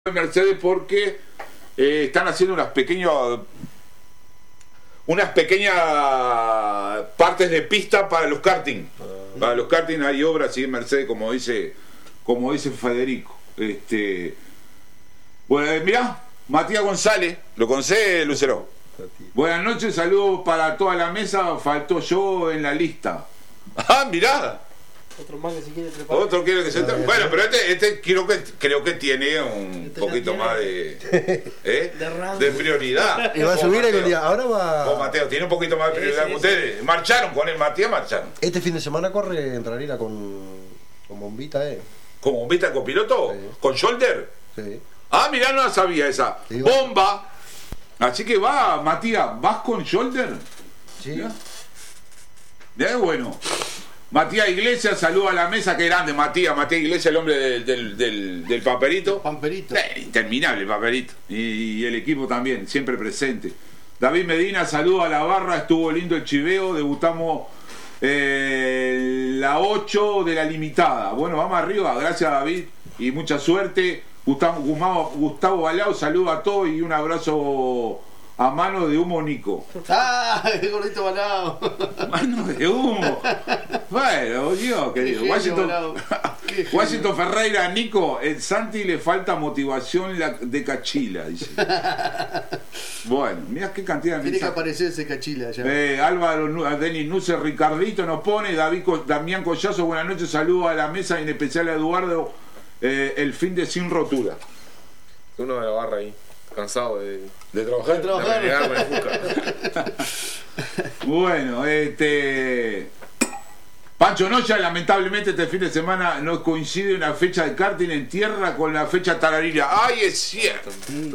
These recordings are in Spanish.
Mercedes porque están haciendo unas pequeñas partes de pista para los karting. Para los karting hay obras y en Mercedes, como dice Federico. Bueno, mirá, Matías González, ¿lo conoce, Lucero? Buenas noches, saludos para toda la mesa, faltó yo en la lista. Ah, mirá. Otro más que se quiere preparar. Otro quiere que se entre. Bueno, pero este creo que tiene un poquito más de prioridad. Y va a subir el día. Ahora va. Vos, Mateo, tiene un poquito más de prioridad que ustedes. Marcharon con él, Matías, marcharon. Este fin de semana corre en Ranira con bombita, ¿Con bombita con piloto? Sí. ¿Con shoulder? Sí. Ah, mirá, no la sabía esa. Sí, Bomba. Así que va, Matías, ¿vas con shoulder? Sí. Ya, bueno. Matías Iglesias, saluda a la mesa, qué grande, Matías Iglesias, el hombre del paperito. Pamperito. Interminable el paperito. Y el equipo también, siempre presente. David Medina, saluda a la barra, estuvo lindo el chiveo, debutamos la 8 de la limitada. Bueno, vamos arriba, gracias David y mucha suerte. Gustavo Balao, saluda a todos y un abrazo a mano de humo Nico. ¡Ah! ¡El gordito balado! Mano de humo. Bueno, Dios querido. Washington Ferreira, Nico, el Santi le falta motivación de Cachila, dice. Bueno, mirá qué cantidad de Tiene que mensajes. aparecer ese Cachila allá. Álvaro, Denis Nuce, Ricardito nos pone, Damián Collazo, buenas noches, saludos a la mesa, en especial a Eduardo, el fin de sin rotura. Uno de la barra ahí, cansado de trabajar. Bueno, Pancho Noya, lamentablemente este fin de semana no coincide una fecha de karting en tierra con la fecha tararira. ¡Ay, es cierto!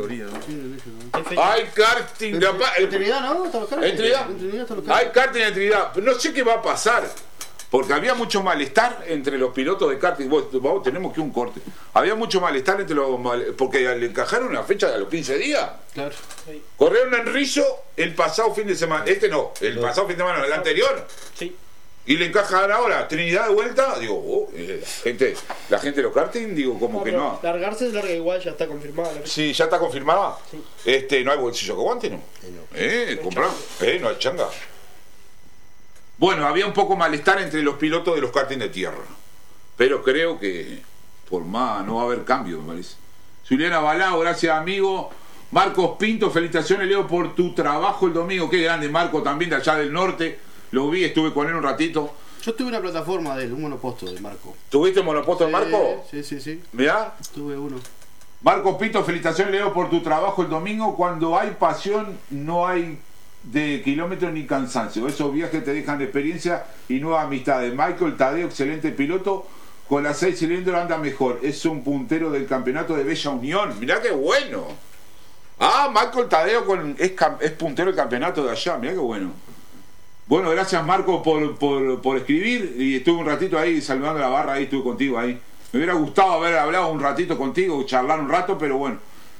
Hay karting En Trinidad, ¿no? ¿En Trinidad? Hay karting en Trinidad. No sé qué va a pasar. Porque había mucho malestar entre los pilotos de karting. Vamos, tenemos que un corte. Había mucho malestar entre porque le encajaron una fecha de los 15 días. Claro. Corrieron en Rizo el pasado fin de semana. El pasado fin de semana, el anterior. Sí. Y le encajan ahora Trinidad de vuelta. Digo, la gente de los karting, digo, como que no. Largarse es larga igual, ya está confirmada. Sí, ya está confirmada. Sí. No hay bolsillo que aguante, ¿no? No. Comprar. No hay changa. Bueno, había un poco malestar entre los pilotos de los karting de tierra. Pero creo que por más no va a haber cambio, me parece. Juliana Balao, gracias amigo. Marcos Pinto, felicitaciones Leo por tu trabajo el domingo. Qué grande Marco, también de allá del norte. Lo vi, estuve con él un ratito. Yo tuve una plataforma de él, un monoposto de Marco. ¿Tuviste monoposto de Marco? Sí. Mirá. Tuve uno. Marcos Pinto, felicitaciones Leo por tu trabajo el domingo. Cuando hay pasión no hay de kilómetros ni cansancio. Esos viajes te dejan experiencia y nuevas amistades. Michael Tadeo, excelente piloto. Con las 6 cilindros anda mejor. Es un puntero del campeonato de Bella Unión. Mirá qué bueno. Ah, Michael Tadeo es puntero del campeonato de allá. Mirá qué bueno. Bueno, gracias Marco por escribir. Y estuve un ratito ahí saludando la barra. Ahí estuve contigo ahí. Me hubiera gustado haber hablado un ratito contigo, charlar un rato, pero bueno.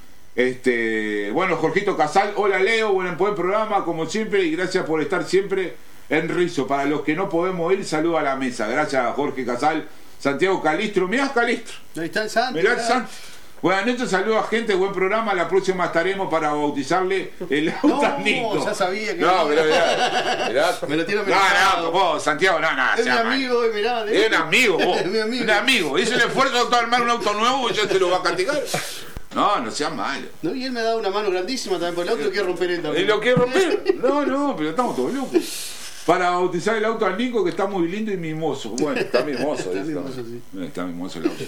Bueno, Jorgito Casal, hola Leo, buen programa como siempre y gracias por estar siempre en Rizo. Para los que no podemos ir, saludo a la mesa. Gracias Jorge Casal. Santiago Calistro, mirá Calistro. Ahí está el Santi. Mirá el Santi. Buenas noches, saludos a gente, buen programa. La próxima estaremos para bautizarle el auto a Nico. Ya sabía que no, mirá. Me lo tiene No, vos, Santiago, no. Es mi amigo, mirá. Es un amigo, vos. Es mi amigo. Un amigo. Hizo el esfuerzo de armar un auto nuevo y ya te lo va a castigar. No seas malo. No, y él me ha dado una mano grandísima también, porque el auto lo quiere romper él también. ¿Y lo quiere romper? No, pero estamos todos locos. Para bautizar el auto al Nico, que está muy lindo y mimoso. Bueno, está mimoso. Está mimoso el auto.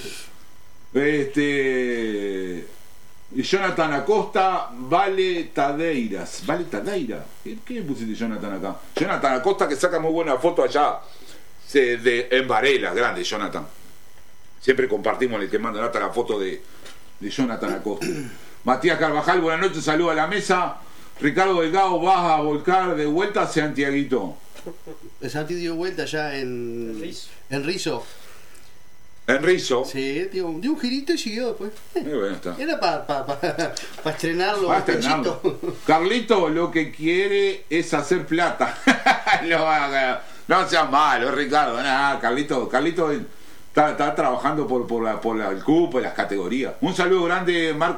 Y Jonathan Acosta, Vale Tadeiras. ¿Vale Tadeira? ¿Qué me pusiste Jonathan acá? Jonathan Acosta, que saca muy buena foto allá en Varela, grande Jonathan. Siempre compartimos el que manda hasta la foto de Jonathan Acosta. Matías Carvajal, buenas noches, saludo a la mesa. Ricardo Delgado, vas a volcar de vuelta a Santiaguito. El Santi dio vuelta ya en Rizo. En Rizo. Sí, dio un girito y siguió después. Bueno, está. Era para estrenarlo. Para estrenarlo. Carlito lo que quiere es hacer plata. No seas malo, Ricardo. Carlito Está trabajando por el cupo y las categorías. Un saludo grande, Marco.